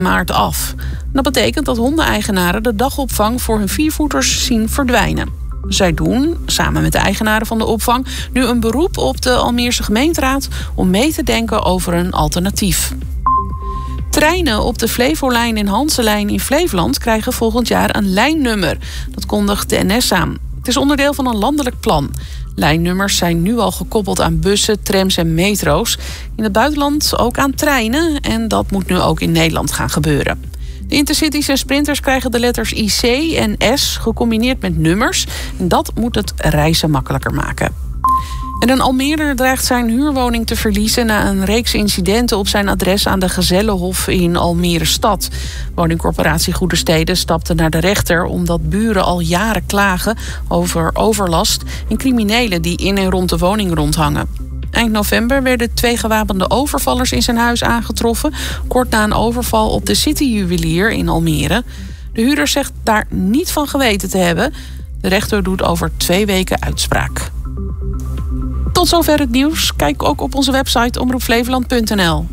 maart af. Dat betekent dat hondeneigenaren de dagopvang voor hun viervoeters zien verdwijnen. Zij doen, samen met de eigenaren van de opvang, nu een beroep op de Almeerse gemeenteraad om mee te denken over een alternatief. Treinen op de Flevolijn en Hanselijn in Flevoland krijgen volgend jaar een lijnnummer. Dat kondigt de NS aan. Het is onderdeel van een landelijk plan. Lijnnummers zijn nu al gekoppeld aan bussen, trams en metro's. In het buitenland ook aan treinen en dat moet nu ook in Nederland gaan gebeuren. De intercities en sprinters krijgen de letters IC en S gecombineerd met nummers. En dat moet het reizen makkelijker maken. En een Almeerder dreigt zijn huurwoning te verliezen na een reeks incidenten op zijn adres aan de Gezellenhof in Almere stad. Woningcorporatie Goede Steden stapte naar de rechter omdat buren al jaren klagen over overlast en criminelen die in en rond de woning rondhangen. Eind november werden 2 gewapende overvallers in zijn huis aangetroffen, kort na een overval op de City Juwelier in Almere. De huurder zegt daar niet van geweten te hebben. De rechter doet over 2 weken uitspraak. Tot zover het nieuws. Kijk ook op onze website omroepflevoland.nl.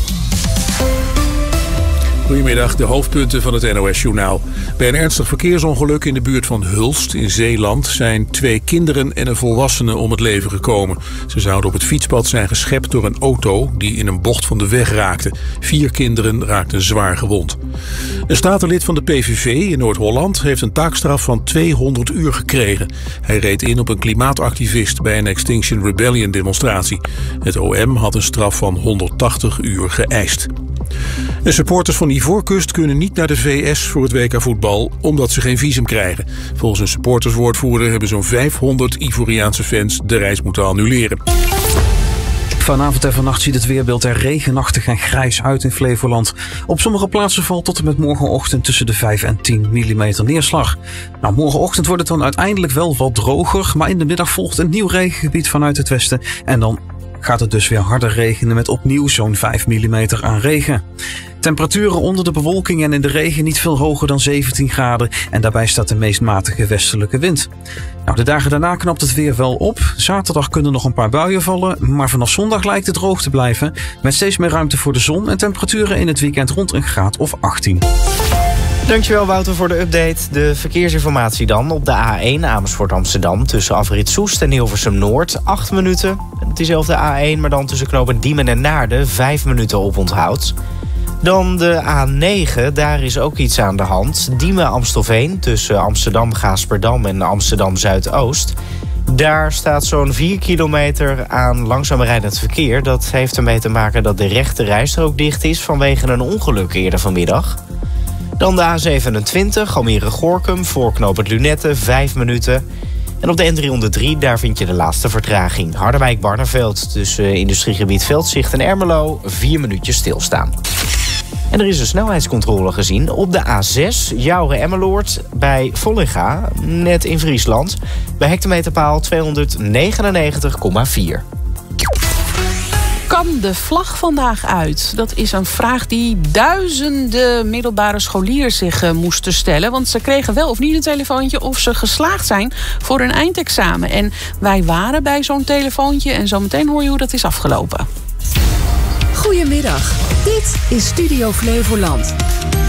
Goedemiddag, de hoofdpunten van het NOS-journaal. Bij een ernstig verkeersongeluk in de buurt van Hulst in Zeeland zijn 2 kinderen en een volwassene om het leven gekomen. Ze zouden op het fietspad zijn geschept door een auto die in een bocht van de weg raakte. 4 kinderen raakten zwaar gewond. Een statenlid van de PVV in Noord-Holland heeft een taakstraf van 200 uur gekregen. Hij reed in op een klimaatactivist bij een Extinction Rebellion demonstratie. Het OM had een straf van 180 uur geëist. De supporters van Ivoorkust kunnen niet naar de VS voor het WK voetbal omdat ze geen visum krijgen. Volgens een supporterswoordvoerder hebben zo'n 500 Ivoriaanse fans de reis moeten annuleren. Vanavond en vannacht ziet het weerbeeld er regenachtig en grijs uit in Flevoland. Op sommige plaatsen valt tot en met morgenochtend tussen de 5 en 10 mm neerslag. Nou, morgenochtend wordt het dan uiteindelijk wel wat droger, maar in de middag volgt een nieuw regengebied vanuit het westen en dan gaat het dus weer harder regenen met opnieuw zo'n 5 mm aan regen. Temperaturen onder de bewolking en in de regen niet veel hoger dan 17 graden en daarbij staat de meest matige westelijke wind. Nou, de dagen daarna knapt het weer wel op. Zaterdag kunnen nog een paar buien vallen, maar vanaf zondag lijkt het droog te blijven met steeds meer ruimte voor de zon en temperaturen in het weekend rond een graad of 18. Dankjewel Wouter voor de update. De verkeersinformatie dan op de A1 Amersfoort-Amsterdam tussen afrit Soest en Hilversum-Noord 8 minuten. Diezelfde A1, maar dan tussen knopen Diemen en Naarden 5 minuten op onthoud. Dan de A9, daar is ook iets aan de hand. Diemen-Amstelveen tussen Amsterdam-Gaasperdam en Amsterdam-Zuidoost. Daar staat zo'n 4 kilometer aan langzaam rijdend verkeer. Dat heeft ermee te maken dat de rechte rijstrook dicht is vanwege een ongeluk eerder vanmiddag. Dan de A27, Almere-Gorkum, voor knooppunt Lunette, 5 minuten. En op de N303, daar vind je de laatste vertraging. Harderwijk-Barneveld, tussen industriegebied Veldzicht en Ermelo, 4 minuutjes stilstaan. En er is een snelheidscontrole gezien op de A6, Jouren-Emmeloord, bij Vollinga, net in Friesland. Bij hectometerpaal 299,4. Kan de vlag vandaag uit? Dat is een vraag die duizenden middelbare scholieren zich moesten stellen. Want ze kregen wel of niet een telefoontje of ze geslaagd zijn voor hun eindexamen. En wij waren bij zo'n telefoontje en zometeen hoor je hoe dat is afgelopen. Goedemiddag, dit is Studio Flevoland.